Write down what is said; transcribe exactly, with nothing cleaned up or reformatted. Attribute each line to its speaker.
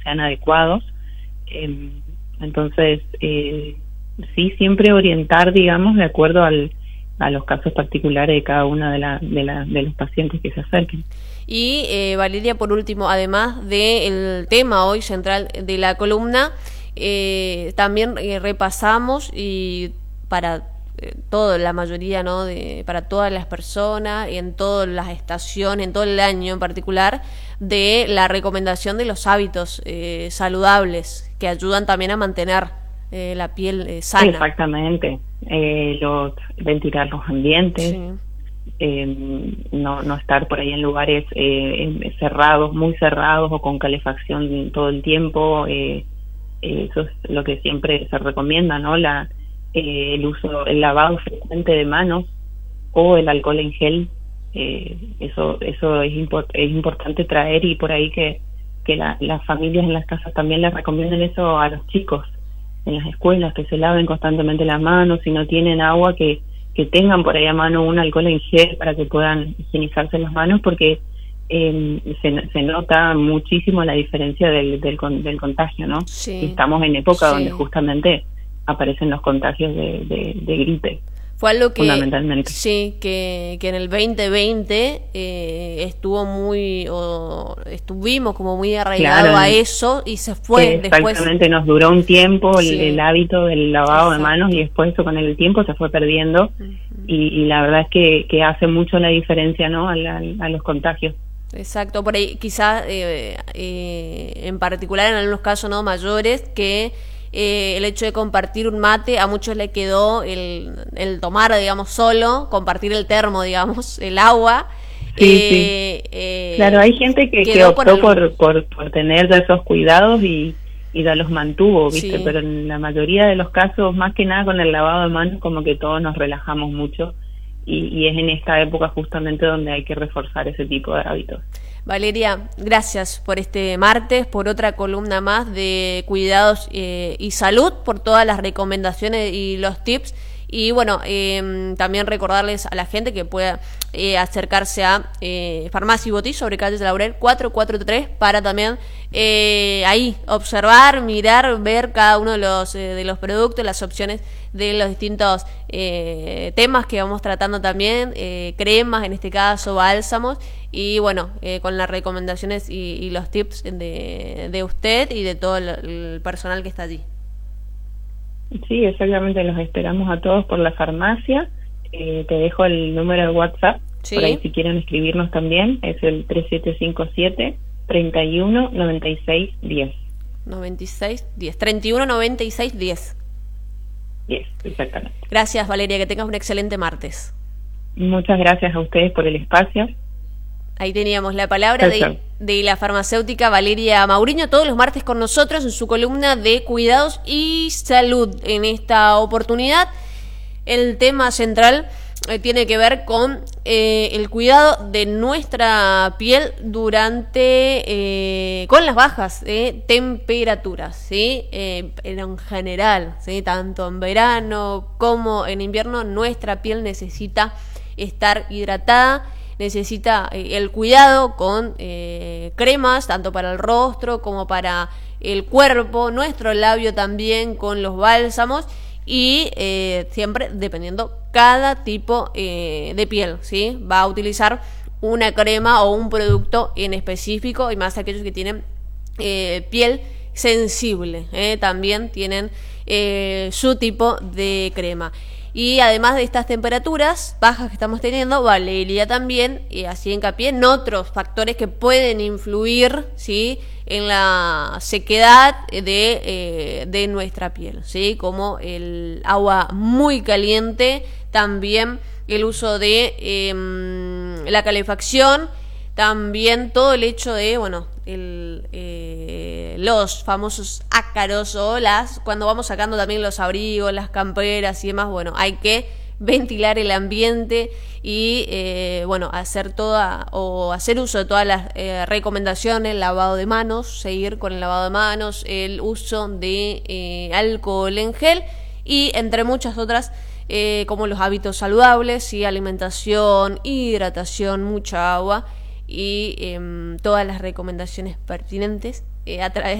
Speaker 1: sean adecuados. Eh, entonces, eh, sí, siempre orientar, digamos, de acuerdo al, a los casos particulares de cada una de, la, de, la, de los pacientes que se acerquen.
Speaker 2: Y eh, Valeria, por último, además del tema hoy central de la columna, eh, también eh, repasamos y para eh, toda la mayoría, ¿no? De, para todas las personas, y en todas las estaciones, en todo el año en particular, de la recomendación de los hábitos eh, saludables que ayudan también a mantener eh, la piel eh, sana.
Speaker 1: Exactamente, eh, los, ventilar los ambientes. Sí. Eh, no, no estar por ahí en lugares eh, cerrados, muy cerrados o con calefacción todo el tiempo. Eh, eh, eso es lo que siempre se recomienda, ¿no? La, eh, el uso, el lavado frecuente de manos o el alcohol en gel. Eh, eso eso es, import, es importante traer, y por ahí que, que la, las familias en las casas también les recomienden eso a los chicos en las escuelas, que se laven constantemente las manos. Si no tienen agua, que que tengan por ahí a mano un alcohol en gel para que puedan higienizarse las manos, porque eh, se, se nota muchísimo la diferencia del, del, del contagio, ¿no?
Speaker 2: Sí.
Speaker 1: Estamos en época
Speaker 2: Sí.
Speaker 1: donde justamente aparecen los contagios de, de, de gripe.
Speaker 2: Fue algo que,
Speaker 1: fundamentalmente.
Speaker 2: Sí, que, que en el veinte veinte eh, estuvo muy, o estuvimos como muy arraigados
Speaker 1: Claro,
Speaker 2: a eso, y se fue después.
Speaker 1: Exactamente, nos duró un tiempo
Speaker 2: Sí.
Speaker 1: el, el hábito del lavado
Speaker 2: Exacto.
Speaker 1: de manos, y después eso con el tiempo se fue perdiendo. Uh-huh. y, y la verdad es que, que hace mucho la diferencia, ¿no? A, la, a los contagios.
Speaker 2: Exacto, por ahí quizás eh, eh, en particular en algunos casos no mayores, que Eh, el hecho de compartir un mate, a muchos le quedó el, el tomar, digamos, solo, compartir el termo, digamos, el agua.
Speaker 1: Sí,
Speaker 2: eh,
Speaker 1: sí.
Speaker 2: Eh,
Speaker 1: claro, hay gente que, que optó por, el... por, por, por tener esos cuidados y, y ya los mantuvo, ¿viste? Sí. Pero en la mayoría de los casos, más que nada con el lavado de manos, como que todos nos relajamos mucho, y, y es en esta época justamente donde hay que reforzar ese tipo de hábitos.
Speaker 2: Valeria, gracias por este martes, por otra columna más de cuidados eh, y salud, por todas las recomendaciones y los tips. Y bueno, eh, también recordarles a la gente que pueda eh, acercarse a eh, Farmacia y Botiz sobre calle de Laurel cuatrocientos cuarenta y tres para también eh, ahí observar, mirar, ver cada uno de los, eh, de los productos, las opciones de los distintos eh, temas que vamos tratando también, eh, cremas en este caso, bálsamos, y bueno, eh, con las recomendaciones y, y los tips de, de usted y de todo el, el personal que está allí.
Speaker 1: Sí, exactamente, los esperamos a todos por la farmacia. Eh, te dejo el número de WhatsApp, sí. Por ahí si quieren escribirnos también, es el tres siete cinco siete, treinta y uno, noventa y seis, diez.
Speaker 2: noventa y seis, diez. treinta y uno, noventa y seis, diez.
Speaker 1: diez, exactamente.
Speaker 2: Gracias, Valeria, que tengas un excelente martes.
Speaker 1: Muchas gracias a ustedes por el espacio.
Speaker 2: Ahí teníamos la palabra de, de la farmacéutica Valeria Mauriño, todos los martes con nosotros en su columna de cuidados y salud. En esta oportunidad, el tema central eh, tiene que ver con eh, el cuidado de nuestra piel durante, eh, con las bajas de temperaturas, ¿sí? Eh, en general, ¿sí? Tanto en verano como en invierno, nuestra piel necesita estar hidratada, necesita eh, el cuidado con eh, cremas, tanto para el rostro como para el cuerpo, nuestro labio también con los bálsamos, y eh, siempre dependiendo cada tipo eh, de piel, ¿sí? Va a utilizar una crema o un producto en específico, y más aquellos que tienen eh, piel sensible, ¿eh? También tienen eh, su tipo de crema. Y además de estas temperaturas bajas que estamos teniendo, Valeria también y así hincapié en otros factores que pueden influir, ¿sí? En la sequedad de, eh, de nuestra piel, ¿sí? Como el agua muy caliente, también el uso de eh, la calefacción, también todo el hecho de, bueno, el, eh, los famosos ácaros o las, cuando vamos sacando también los abrigos, las camperas y demás, bueno, hay que ventilar el ambiente y, eh, bueno, hacer toda, o hacer uso de todas las eh, recomendaciones, lavado de manos, seguir con el lavado de manos, el uso de eh, alcohol en gel y entre muchas otras, eh, como los hábitos saludables, y alimentación, hidratación, mucha agua, y eh, todas las recomendaciones pertinentes eh, a través